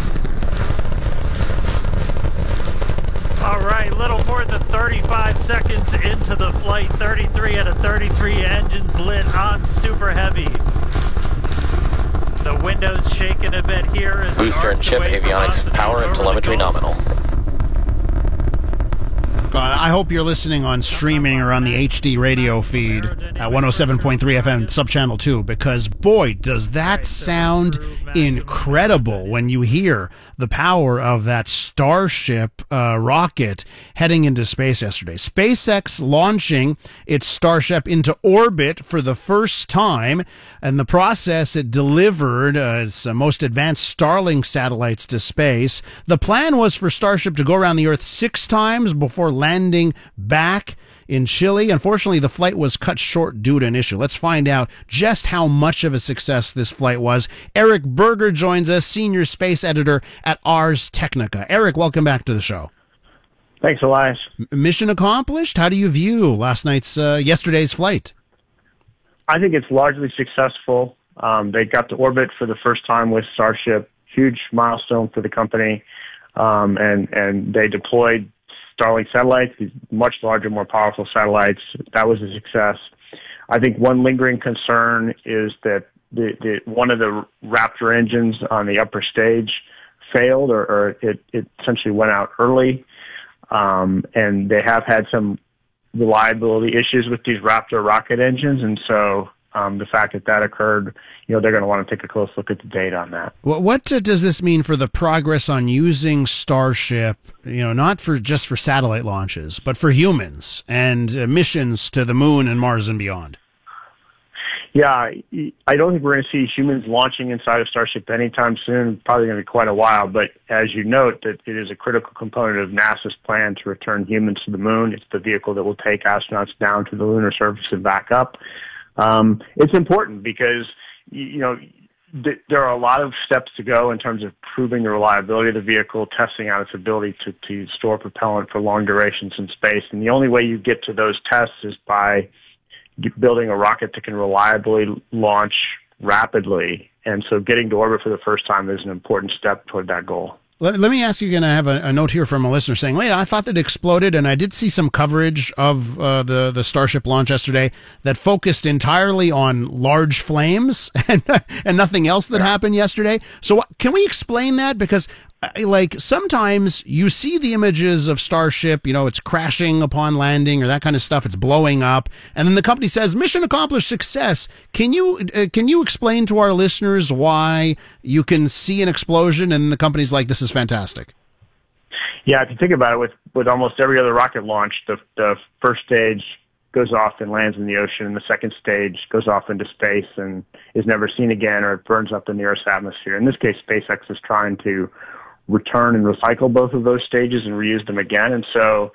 All right, little more than thirty-five seconds into the flight. thirty-three out of thirty-three engines lit on Super Heavy. The window's shaking a bit here as booster and chip avionics power and telemetry nominal. God, I hope you're listening on streaming or on the H D radio feed at one oh seven point three F M, subchannel two, because boy, does that sound incredible when you hear the power of that Starship uh, rocket heading into space yesterday. SpaceX launching its Starship into orbit for the first time. In the process, it delivered uh, its uh, most advanced Starlink satellites to space. The plan was for Starship to go around the Earth six times before landing back in Chile. Unfortunately, the flight was cut short due to an issue. Let's find out just how much of a success this flight was. Eric Berger joins us, senior space editor at Ars Technica. Eric, welcome back to the show. Thanks, Elias. M- mission accomplished? How do you view last night's, uh, yesterday's flight? I think it's largely successful. Um, they got to orbit for the first time with Starship. Huge milestone for the company. Um, and, and they deployed Starlink satellites, these much larger, more powerful satellites. That was a success. I think one lingering concern is that the, the one of the Raptor engines on the upper stage failed, or, or it, it essentially went out early. Um, and they have had some reliability issues with these Raptor rocket engines, and so um, the fact that that occurred, you know, they're going to want to take a close look at the data on that. What, what uh, does this mean for the progress on using Starship, you know, not for just for satellite launches, but for humans and uh, missions to the moon and Mars and beyond? Yeah, I don't think we're going to see humans launching inside of Starship anytime soon. Probably going to be quite a while. But as you note, that it is a critical component of NASA's plan to return humans to the moon. It's the vehicle that will take astronauts down to the lunar surface and back up. Um, it's important because, you know, th- there are a lot of steps to go in terms of proving the reliability of the vehicle, testing out its ability to, to store propellant for long durations in space. And the only way you get to those tests is by building a rocket that can reliably launch rapidly. And so getting to orbit for the first time is an important step toward that goal. Let, let me ask you again. I have a, a note here from a listener saying, wait, I thought that exploded, and I did see some coverage of uh, the, the Starship launch yesterday that focused entirely on large flames and, and nothing else that happened yesterday. So can we explain that? Because like sometimes you see the images of Starship, you know, it's crashing upon landing or that kind of stuff. It's blowing up. And then the company says mission accomplished, success. Can you, uh, can you explain to our listeners why you can see an explosion and the company's like, this is fantastic? Yeah. If you think about it, with, with almost every other rocket launch, the, the first stage goes off and lands in the ocean, and the second stage goes off into space and is never seen again, or it burns up in the Earth's atmosphere. In this case, SpaceX is trying to return and recycle both of those stages and reuse them again. And so,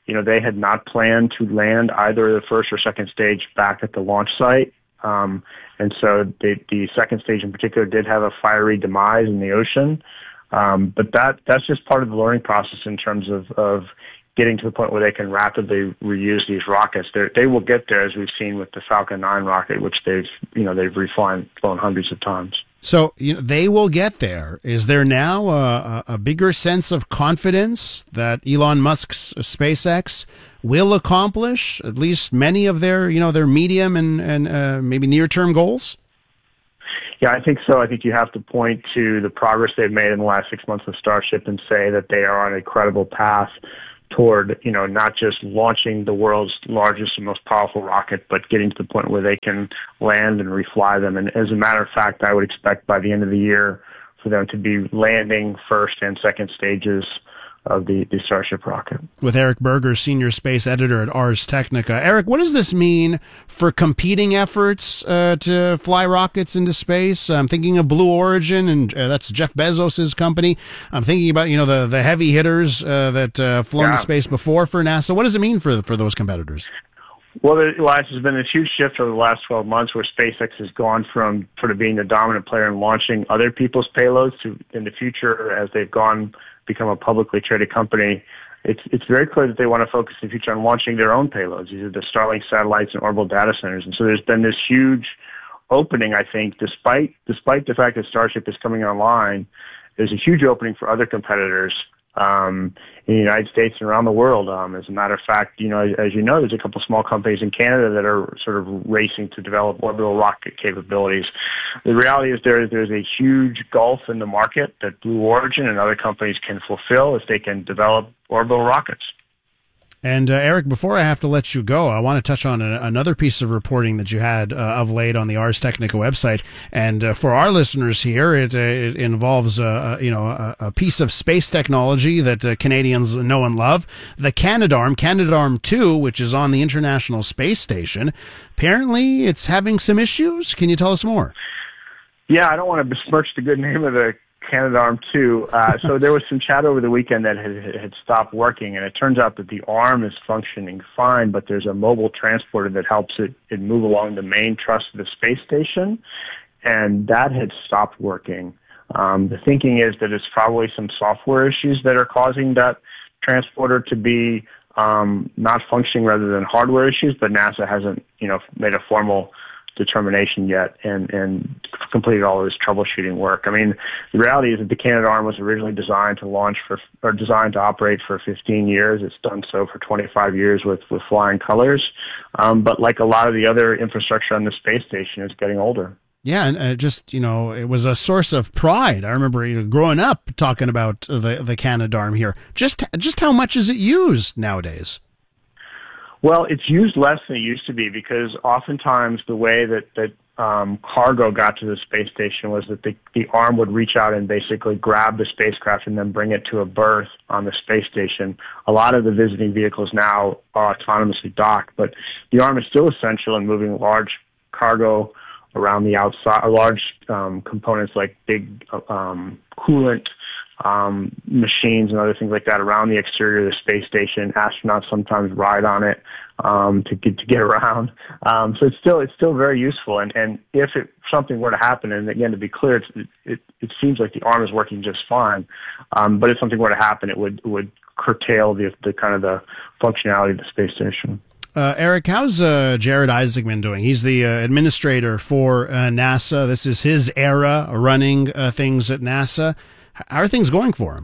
you know, they had not planned to land either the first or second stage back at the launch site. Um, and so the, the second stage in particular did have a fiery demise in the ocean. Um, but that that's just part of the learning process in terms of, of getting to the point where they can rapidly reuse these rockets. They're, they will get there, as we've seen with the Falcon nine rocket, which they've, you know, they've reflown flown hundreds of times. So you know, they will get there. Is there now a, a bigger sense of confidence that Elon Musk's SpaceX will accomplish at least many of their, you know, their medium and, and uh, maybe near-term goals? Yeah, I think so. I think you have to point to the progress they've made in the last six months of Starship and say that they are on a credible path toward, you know, not just launching the world's largest and most powerful rocket, but getting to the point where they can land and refly them. And as a matter of fact, I would expect by the end of the year for them to be landing first and second stages of the, the Starship rocket. With Eric Berger, senior space editor at Ars Technica. Eric, what does this mean for competing efforts uh, to fly rockets into space? I'm thinking of Blue Origin, and uh, that's Jeff Bezos's company. I'm thinking about, you know, the, the heavy hitters uh, that uh, flown yeah. to space before for NASA. What does it mean for for those competitors? Well, there, Elias, there's been a huge shift over the last twelve months where SpaceX has gone from sort of being the dominant player in launching other people's payloads to, in the future, as they've gone become a publicly traded company, it's it's very clear that they want to focus in the future on launching their own payloads. These are the Starlink satellites and orbital data centers. And so there's been this huge opening, I think, despite despite the fact that Starship is coming online, there's a huge opening for other competitors um, in the United States and around the world. Um, as a matter of fact, you know, as you know, there's a couple small companies in Canada that are sort of racing to develop orbital rocket capabilities. The reality is there there's a huge gulf in the market that Blue Origin and other companies can fulfill if they can develop orbital rockets. And uh, Eric, before I have to let you go, I want to touch on a, another piece of reporting that you had uh, of late on the Ars Technica website. And uh, for our listeners here, it, uh, it involves uh, you know a, a piece of space technology that uh, Canadians know and love, the Canadarm, Canadarm two, which is on the International Space Station. Apparently, it's having some issues. Can you tell us more? Yeah, I don't want to besmirch the good name of the Canadarm two. Uh, so there was some chat over the weekend that had, had stopped working, and it turns out that the arm is functioning fine, but there's a mobile transporter that helps it, it move along the main truss of the space station, and that had stopped working. Um, the thinking is that it's probably some software issues that are causing that transporter to be um, not functioning rather than hardware issues, but NASA hasn't, you know, made a formal determination yet and, and completed all of this troubleshooting work. I mean, the reality is that the Canadarm was originally designed to launch for, or designed to operate for fifteen years. It's done so for twenty-five years with, with flying colors. Um, but like a lot of the other infrastructure on the space station, it's getting older. Yeah, and uh, just, you know, it was a source of pride. I remember you know, growing up talking about the, the Canadarm here. Just, just how much is it used nowadays? Well, it's used less than it used to be because oftentimes the way that, that um, cargo got to the space station was that the, the arm would reach out and basically grab the spacecraft and then bring it to a berth on the space station. A lot of the visiting vehicles now are autonomously docked, but the arm is still essential in moving large cargo around the outside, large um, components like big um, coolant Um, machines and other things like that around the exterior of the space station. Astronauts sometimes ride on it um, to get to get around. Um, so it's still it's still very useful. And, and if it, something were to happen, and again to be clear, it's, it it seems like the arm is working just fine. Um, but if something were to happen, it would it would curtail the the kind of the functionality of the space station. Uh, Eric, how's uh, Jared Isaacman doing? He's the uh, administrator for uh, NASA. This is his era running uh, things at NASA. How are things going for him?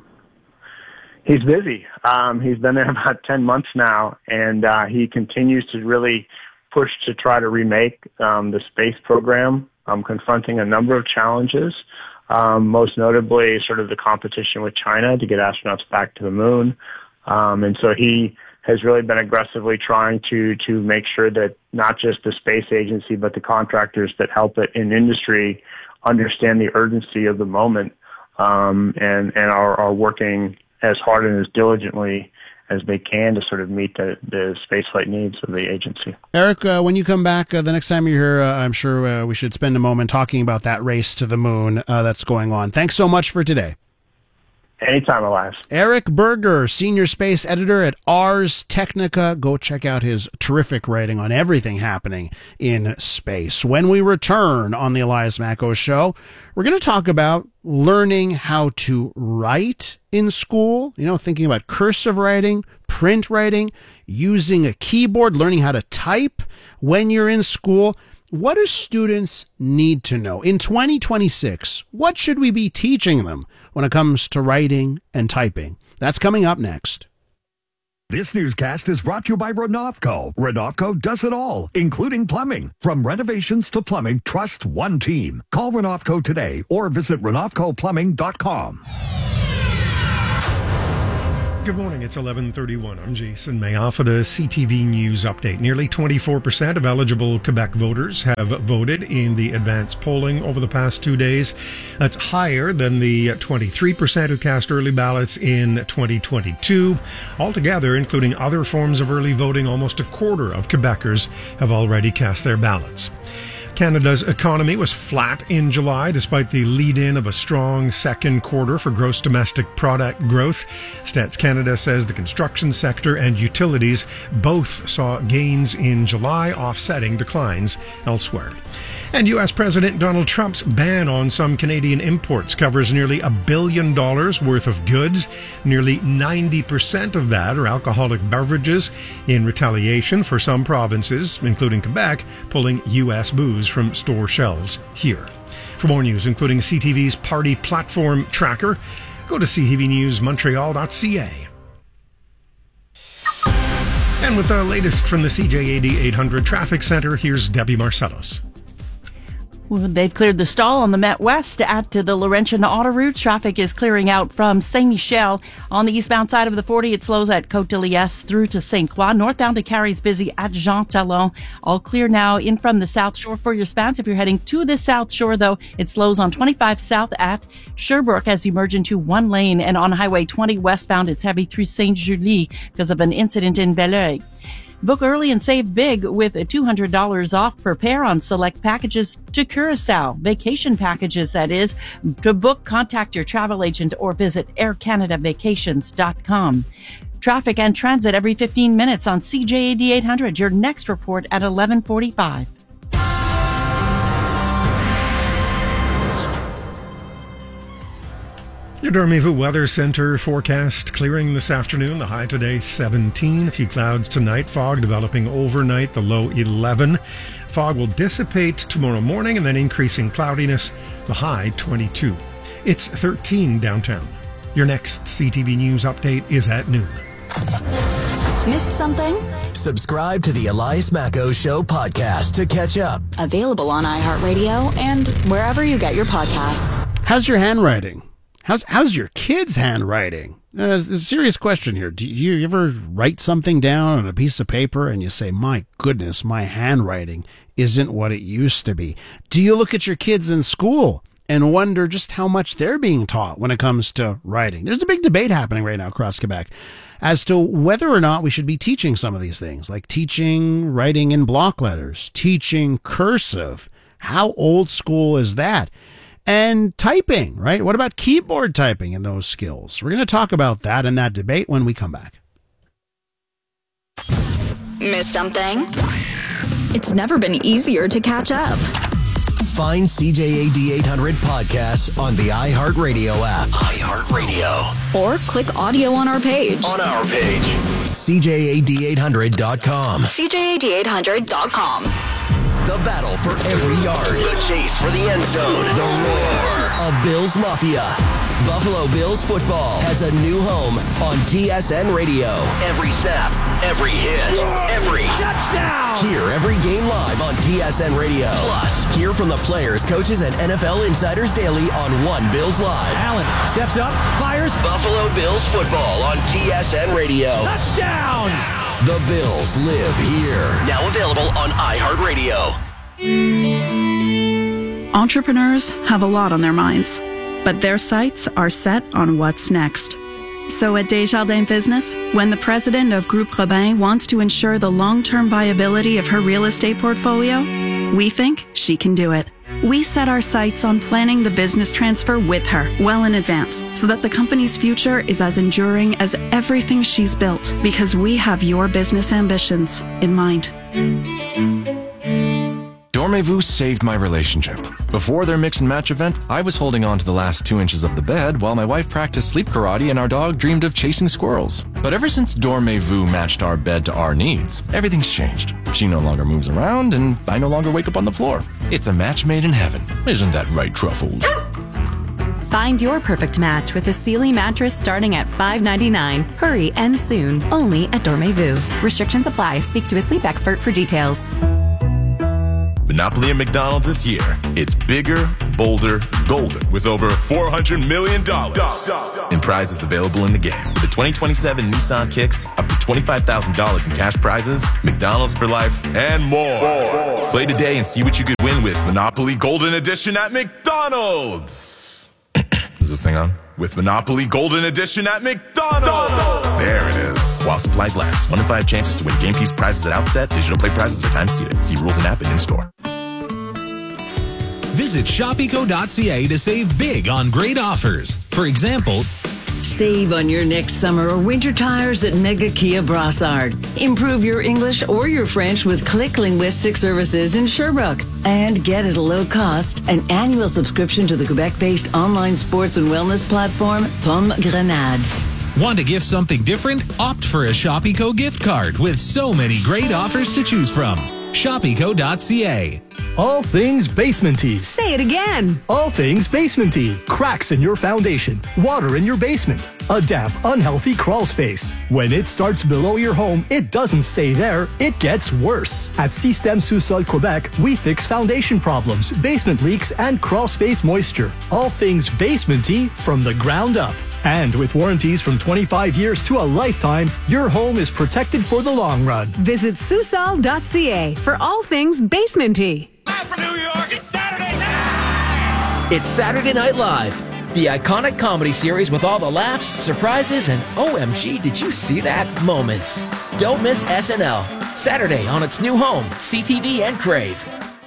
He's busy. Um, he's been there about ten months now, and uh, he continues to really push to try to remake um, the space program, um, confronting a number of challenges, um, most notably sort of the competition with China to get astronauts back to the moon. Um, and so he has really been aggressively trying to to make sure that not just the space agency, but the contractors that help it in industry understand the urgency of the moment. Um, and, and are, are working as hard and as diligently as they can to sort of meet the, the spaceflight needs of the agency. Eric, uh, when you come back uh, the next time you're here, uh, I'm sure uh, we should spend a moment talking about that race to the moon uh, that's going on. Thanks so much for today. Anytime, Elias. Eric Berger, senior space editor at Ars Technica. Go check out his terrific writing on everything happening in space. When we return on the Elias Macko Show, we're going to talk about learning how to write in school. You know, thinking about cursive writing, print writing, using a keyboard, learning how to type when you're in school. What do students need to know? In twenty twenty-six, what should we be teaching them when it comes to writing and typing? That's coming up next. This newscast is brought to you by Renovco. Renovco does it all, including plumbing. From renovations to plumbing, trust one team. Call Renovco today or visit renovco plumbing dot com. Good morning, it's eleven thirty-one. I'm Jason Mayoff for the C T V News Update. Nearly twenty-four percent of eligible Quebec voters have voted in the advanced polling over the past two days. That's higher than the twenty-three percent who cast early ballots in twenty twenty-two. Altogether, including other forms of early voting, almost a quarter of Quebecers have already cast their ballots. Canada's economy was flat in July, despite the lead-in of a strong second quarter for gross domestic product growth. Stats Canada says the construction sector and utilities both saw gains in July, offsetting declines elsewhere. And U S President Donald Trump's ban on some Canadian imports covers nearly a billion dollars worth of goods. Nearly ninety percent of that are alcoholic beverages, in retaliation for some provinces, including Quebec, pulling U S booze from store shelves here. For more news, including C T V's Party Platform Tracker, go to c t v news montreal dot c a. And with the latest from the C J A D eight hundred Traffic Center, here's Debbie Marcellos. Well, they've cleared the stall on the Met West at the Laurentian Autoroute. Traffic is clearing out from Saint-Michel. On the eastbound side of the forty, it slows at Côte-de-Liesse through to Saint Croix. Northbound to Carrie's busy at Jean Talon. All clear now in from the South Shore for your spans. If you're heading to the South Shore, though, it slows on twenty-five South at Sherbrooke as you merge into one lane. And on Highway twenty westbound, it's heavy through Saint-Julie because of an incident in Belleuil. Book early and save big with two hundred dollars off per pair on select packages to Curacao. Vacation packages, that is. To book, contact your travel agent or visit air canada vacations dot com. Traffic and transit every fifteen minutes on C J A D eight hundred. Your next report at eleven forty-five. Your Dormez-vous Weather Center forecast clearing this afternoon. The high today seventeen. A few clouds tonight. Fog developing overnight. The low eleven. Fog will dissipate tomorrow morning and then increasing cloudiness. The high twenty-two. It's thirteen downtown. Your next C T V News update is at noon. Missed something? Subscribe to the Elias Macko Show podcast to catch up. Available on iHeartRadio and wherever you get your podcasts. How's your handwriting? How's how's your kid's handwriting? Uh, it's a serious question here. Do you ever write something down on a piece of paper and you say, my goodness, my handwriting isn't what it used to be? Do you look at your kids in school and wonder just how much they're being taught when it comes to writing? There's a big debate happening right now across Quebec as to whether or not we should be teaching some of these things, like teaching writing in block letters, teaching cursive. How old school is that? And typing, right? What about keyboard typing and those skills? We're going to talk about that and that debate when we come back. Miss something? It's never been easier to catch up. Find C J A D eight hundred podcasts on the iHeartRadio app. iHeartRadio. Or click audio on our page. On our page. C J A D eight hundred dot com. C J A D eight hundred dot com. The battle for every yard. The chase for the end zone. The roar of Bills Mafia. Buffalo Bills football has a new home on T S N Radio. Every snap, every hit, every touchdown. Hear every game live on T S N Radio. Plus, hear from the players, coaches, and N F L insiders daily on One Bills Live. Allen steps up, fires. Buffalo Bills football on T S N Radio. Touchdown. The Bills live here. Now available on iHeartRadio. Entrepreneurs have a lot on their minds, but their sights are set on what's next. So at Desjardins Business, when the president of Groupe Robin wants to ensure the long-term viability of her real estate portfolio, We think she can do it. We set our sights on planning the business transfer with her well in advance so that the company's future is as enduring as everything she's built, because we have your business ambitions in mind. Dormez-vous saved my relationship. Before their mix and match event, I was holding on to the last two inches of the bed while my wife practiced sleep karate and our dog dreamed of chasing squirrels. But ever since Dormez-vous matched our bed to our needs, everything's changed. She no longer moves around and I no longer wake up on the floor. It's a match made in heaven. Isn't that right, Truffles? Find your perfect match with a Sealy mattress starting at five ninety-nine. Hurry and soon, only at Dormez-vous. Restrictions apply. Speak to a sleep expert for details. Monopoly at McDonald's is here. It's bigger, bolder, golden, with over four hundred million dollars in prizes available in the game. With the twenty twenty-seven Nissan Kicks, up to twenty-five thousand dollars in cash prizes, McDonald's for life, and more. more. Play today and see what you could win with Monopoly Golden Edition at McDonald's. Is this thing on? With Monopoly Golden Edition at McDonald's. There it is. While supplies last. One in five chances to win game piece prizes at outset. Digital play prizes are time seated. See rules and app and in-store. Visit shopeco dot c a to save big on great offers. For example, save on your next summer or winter tires at Mega Kia Brassard. Improve your English or your French with Click Linguistic Services in Sherbrooke. And get at a low cost an annual subscription to the Quebec-based online sports and wellness platform Pomme Grenade. Want to gift something different? Opt for a Shopeco gift card with so many great offers to choose from. shopeco dot c a. All things basement-y. Say it again. All things basement-y. Cracks in your foundation. Water in your basement. A damp, unhealthy crawl space. When it starts below your home, it doesn't stay there. It gets worse. At Système Sous-Sol Quebec, we fix foundation problems, basement leaks, and crawl space moisture. All things basement-y from the ground up. And with warranties from twenty-five years to a lifetime, your home is protected for the long run. Visit Susol dot c a for all things basement-y. Live from New York, it's Saturday night! It's Saturday Night Live, the iconic comedy series with all the laughs, surprises, and O M G, did you see that moments. Don't miss S N L, Saturday on its new home, C T V and Crave.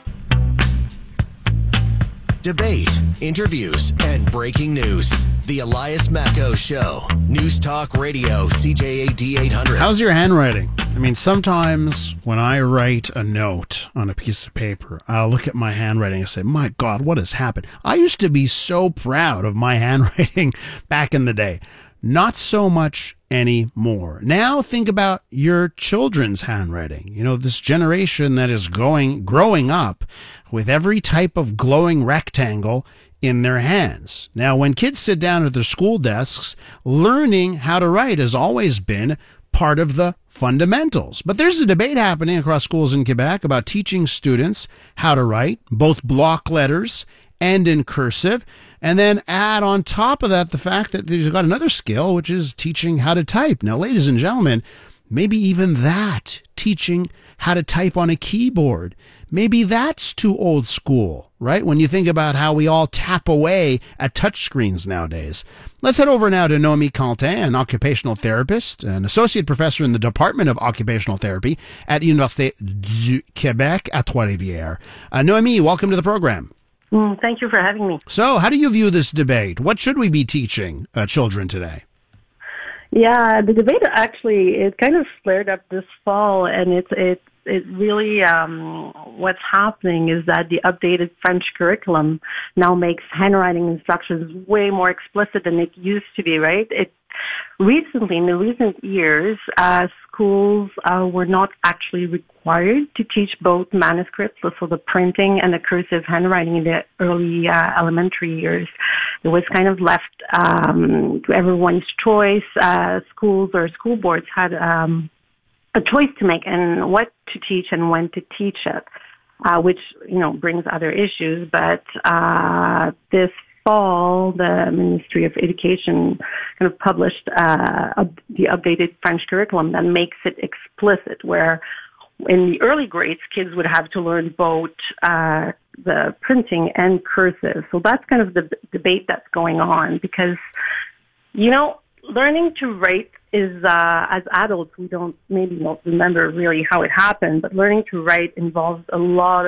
Debate, interviews, and breaking news. The Elias Macco Show. News Talk Radio, C J A D eight hundred. How's your handwriting? I mean, sometimes when I write a note on a piece of paper, I'll look at my handwriting and say, my God, what has happened? I used to be so proud of my handwriting back in the day. Not so much anymore. Now think about your children's handwriting. You know, this generation that is going, growing up with every type of glowing rectangle in their hands. Now, when kids sit down at their school desks, learning how to write has always been part of the fundamentals. But there's a debate happening across schools in Quebec about teaching students how to write, both block letters and in cursive, and then add on top of that the fact that they've got another skill, which is teaching how to type. Now, ladies and gentlemen, maybe even that, teaching how to type on a keyboard, maybe that's too old school, right? When you think about how we all tap away at touchscreens nowadays. Let's head over now to Noémie Quentin, an occupational therapist, an associate professor in the Department of Occupational Therapy at Université du Québec at Trois-Rivières. Uh, Noémie, welcome to the program. Mm, thank you for having me. So, how do you view this debate? What should we be teaching uh, children today? Yeah, the debate actually, it kind of flared up this fall, and it's it it really um, what's happening is that the updated French curriculum now makes handwriting instructions way more explicit than it used to be. Right? It recently, in the recent years, uh, schools uh, were not actually required to teach both manuscripts, so the printing and the cursive handwriting in the early uh, elementary years. It was kind of left um, to everyone's choice. Uh, schools or school boards had um, a choice to make in what to teach and when to teach it, uh, which, you know, brings other issues. But uh, this fall, the Ministry of Education kind of published uh, a, the updated French curriculum that makes it explicit, where in the early grades, kids would have to learn both uh, the printing and cursive. So that's kind of the b- debate that's going on because, you know, learning to write is, uh, as adults, we don't, maybe don't remember really how it happened, but learning to write involves a lot of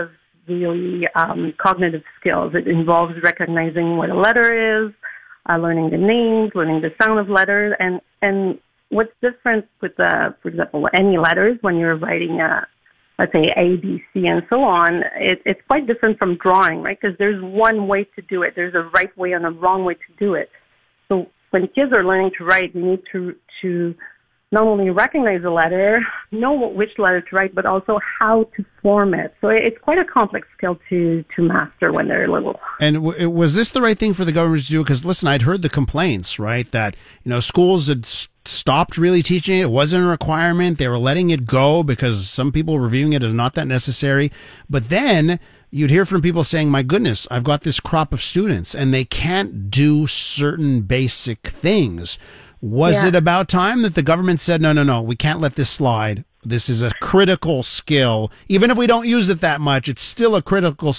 really um, cognitive skills. It involves recognizing what a letter is, uh, learning the names, learning the sound of letters, and and what's different with the, for example, any letters when you're writing a, let's say A, B, C, and so on. It, it's quite different from drawing, right? Because there's one way to do it. There's a right way and a wrong way to do it. So when kids are learning to write, we need to to not only recognize a letter, know which letter to write, but also how to form it. So it's quite a complex skill to, to master when they're little. And w- was this the right thing for the government to do? Because, listen, I'd heard the complaints, right, that, you know, schools had s- stopped really teaching it. It wasn't a requirement. They were letting it go because some people were viewing it as not that necessary. But then you'd hear from people saying, my goodness, I've got this crop of students and they can't do certain basic things. Was Yeah. it about time that the government said, no, no, no, we can't let this slide? This is a critical skill. Even if we don't use it that much, it's still a critical